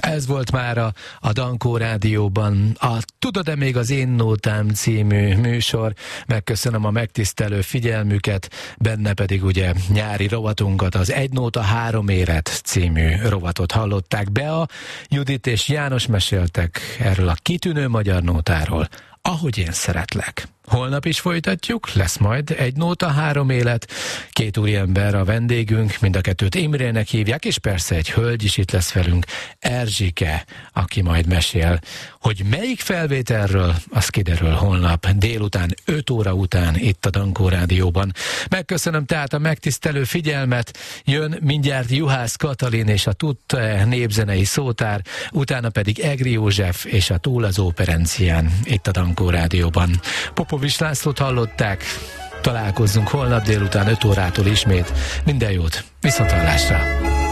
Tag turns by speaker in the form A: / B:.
A: Ez volt már a Dankó Rádióban a Tudod-e még az én nótám című műsor. Megköszönöm a megtisztelő figyelmüket, benne pedig ugye nyári rovatunkat, az Egy nóta három élet című rovatot hallották. Bea, Judit és János meséltek erről a kitűnő magyar nótáról, Ahogy én szeretlek. Holnap is folytatjuk, lesz majd Egy nóta három élet, két úriember a vendégünk, mind a kettőt Imrének hívják, és persze egy hölgy is itt lesz velünk, Erzsike, aki majd mesél, hogy melyik felvételről, az kiderül holnap délután 5 óra után itt a Dankó Rádióban. Megköszönöm tehát a megtisztelő figyelmet, jön mindjárt Juhász Katalin és a Tudta népzenei szótár, utána pedig Egri József és a Túl az Óperencián itt a Dankó Rádióban. Popovics Lászlót hallották, találkozzunk holnap délután 5 órától ismét. Minden jót, viszonthallásra!